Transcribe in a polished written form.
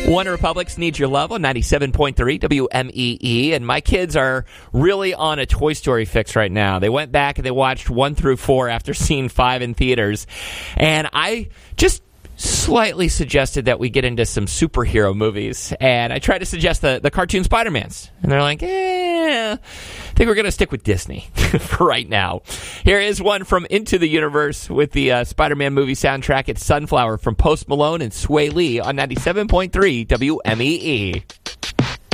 One Republic's Need Your Love on 97.3 WMEE, and my kids are really on a Toy Story fix right now. They went back and they watched 1 through 4 after seeing 5 in theaters, and I just slightly suggested that we get into some superhero movies, and I tried to suggest the cartoon Spider-Mans, and they're like, I think we're going to stick with Disney for right now. Here is one from Into the Universe with the Spider-Man movie soundtrack. It's Sunflower from Post Malone and Sway Lee on 97.3 WMEE.